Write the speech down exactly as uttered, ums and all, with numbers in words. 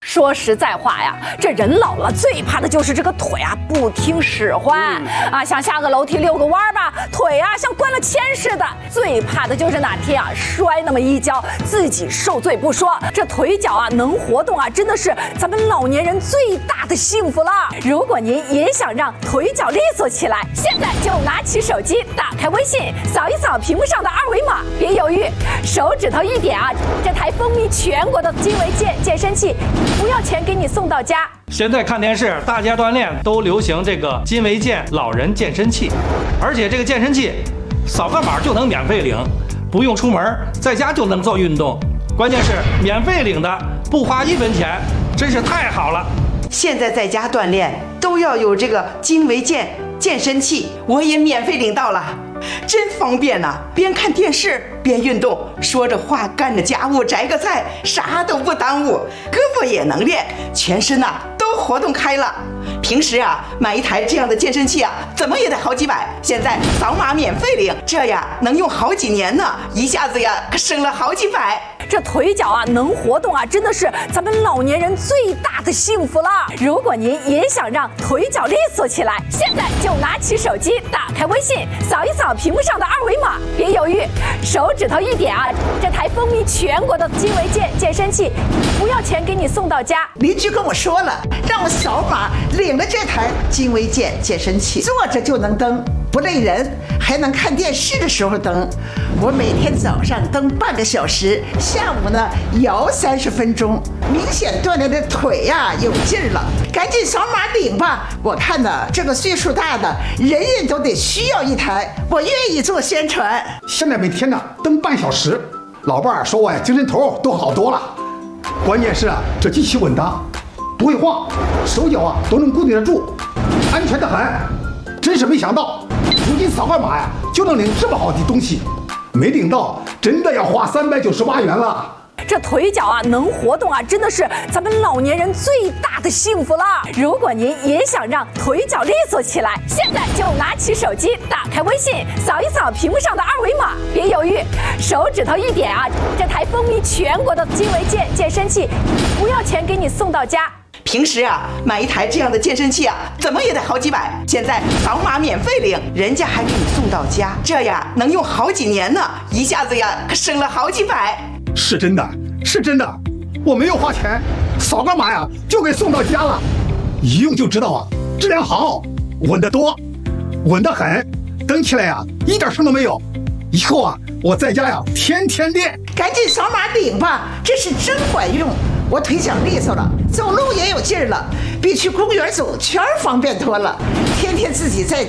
说实在话呀，这人老了最怕的就是这个腿啊不听使唤、嗯、啊，想下个楼梯遛个弯吧，腿啊像灌了铅似的。最怕的就是哪天啊摔那么一跤，自己受罪不说，这腿脚啊能活动啊，真的是咱们老年人最大的幸福了。如果您也想让腿脚利索起来，现在就拿起手机，打开微信，扫一扫屏幕上的二维码，别犹豫，手指头一点啊，这台风靡全国的金维健健身器不要钱给你送到家。 现在看电视，大家锻炼都流行这个金维健老人健身器，而且这个健身器扫个码就能免费领，不用出门，在家就能做运动。关键是免费领的，不花一分钱，真是太好了。 现在在家锻炼都要有这个金维健健身器，我也免费领到了，真方便呐、啊！边看电视边运动，说着话干着家务，摘个菜，啥都不耽误，胳膊也能练，全身呐、啊、都活动开了。平时啊买一台这样的健身器啊，怎么也得好几百，现在扫码免费领，这呀能用好几年呢，一下子呀可省了好几百。 这腿脚啊能活动啊，真的是咱们老年人最大的幸福了。如果您也想让腿脚利索起来，现在就拿起手机，打开微信，扫一扫屏幕上的二维码，别犹豫，手指头一点啊，这台风靡全国的金维健健身器不要钱给你送到家。 邻居跟我说了，让我扫码领了这台金维健健身器，坐着就能蹬，不累人，还能看电视的时候蹬。我每天早上蹬半个小时，下午呢摇三十分钟，明显锻炼的腿呀、啊、有劲儿了。赶紧扫码领吧！我看呢，这个岁数大的人人都得需要一台，我愿意做宣传。 现在每天呢蹬半小时，老伴儿说我呀精神头都好多了。关键是啊，这机器稳当，不会晃，手脚啊都能固定得住，安全得很。真是没想到，如今扫个码呀就能领这么好的东西，没领到真的要花三百九十八元了。 这腿脚啊能活动啊，真的是咱们老年人最大的幸福了。如果您也想让腿脚利索起来，现在就拿起手机，打开微信，扫一扫屏幕上的二维码，别犹豫，手指头一点啊，这台风靡全国的金维健健身器不要钱给你送到家。 平时啊买一台这样的健身器啊，怎么也得好几百，现在扫码免费领，人家还给你送到家，这呀能用好几年呢，一下子呀可省了好几百。 是真的，是真的，我没有花钱，扫个码呀就给送到家了，一用就知道啊，质量好，稳得多，稳得很，蹬起来呀一点声都没有。以后啊我在家呀天天练。 赶紧扫码领吧，这是真管用，我腿脚利索了，走路也有劲儿了，比去公园走圈方便多了。天天自己在